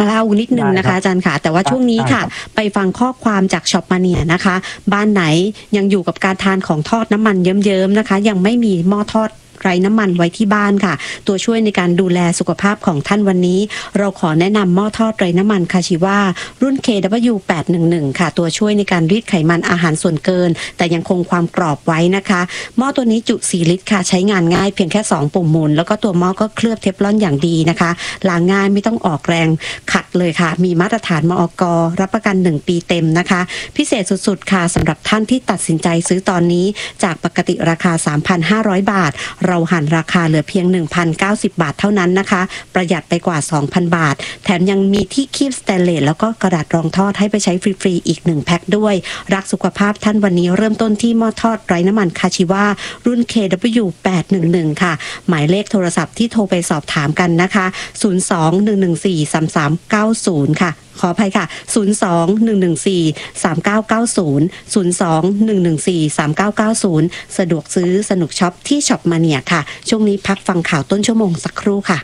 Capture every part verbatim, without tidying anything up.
เล่านิดนึงนะคะอาจารย์ค่ะแต่ว่าช่วงนี้ค่ะไปฟังข้อความจากช็อปมาเนียนะคะบ้านไหนยังอยู่กับการทานของทอดน้ำมันเยิ้มๆนะคะยังไม่มีหม้อทอดไร้น้ำมันไว้ที่บ้านค่ะตัวช่วยในการดูแลสุขภาพของท่านวันนี้เราขอแนะนำหม้อทอดไร้น้ำมันคาชิวารุ่น เค ดับเบิลยู แปดหนึ่งหนึ่ง ค่ะตัวช่วยในการรีดไขมันอาหารส่วนเกินแต่ยังคงความกรอบไว้นะคะหม้อตัวนี้จุสี่ลิตรค่ะใช้งานง่ายเพียงแค่สองปุ่มหมุนแล้วก็ตัวหม้อก็เคลือบเทฟลอนอย่างดีนะคะล้างง่ายไม่ต้องออกแรงขัดเลยค่ะมีมาตรฐานมอก.รับประกันหนึ่งปีเต็มนะคะพิเศษสุดๆค่ะสำหรับท่านที่ตัดสินใจซื้อตอนนี้จากปกติราคา สามพันห้าร้อย บาทเราหันราคาเหลือเพียง หนึ่งพันเก้าสิบ บาทเท่านั้นนะคะประหยัดไปกว่า สองพัน บาทแถมยังมีที่คีบสแตนเลสแล้วก็กระดาษรองทอดให้ไปใช้ฟรีๆอีกหนึ่งแพ็คด้วยรักสุขภาพท่านวันนี้เริ่มต้นที่หม้อทอดไร้น้ำมันคาชิวารุ่น เค ดับเบิลยู แปดหนึ่งหนึ่ง ค่ะหมายเลขโทรศัพท์ที่โทรไปสอบถามกันนะคะศูนย์ สอง หนึ่ง หนึ่ง สี่ สาม สาม เก้า ศูนย์ค่ะขออภัยค่ะศูนย์ สอง หนึ่ง หนึ่ง สี่ สาม เก้า เก้า ศูนย์ ศูนย์ สอง หนึ่ง หนึ่ง สี่ สาม เก้า เก้า ศูนย์สะดวกซื้อสนุกช็อปที่ช็อปมาเนียค่ะช่วงนี้พักฟังข่าวต้นชั่วโมงสักครู่ค่ะ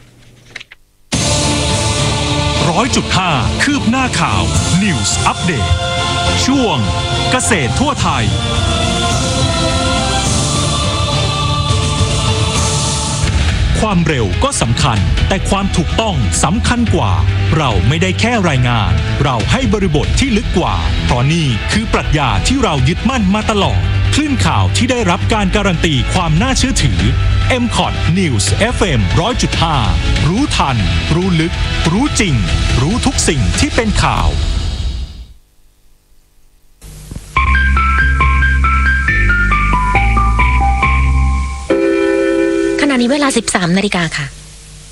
ร้อยจุดห้าคืบหน้าข่าว News Update ช่วงเกษตรทั่วไทยความเร็วก็สำคัญแต่ความถูกต้องสำคัญกว่าเราไม่ได้แค่รายงานเราให้บริบทที่ลึกกว่าเพราะนี่คือปรัชญาที่เรายึดมั่นมาตลอดคลื่นข่าวที่ได้รับการการันตีความน่าเชื่อถือ เอ็ม คอท News เอฟ เอ็ม หนึ่งร้อยจุดห้า รู้ทันรู้ลึกรู้จริงรู้ทุกสิ่งที่เป็นข่าวขณะนี้เวลา สิบสามนาฬิกาค่ะ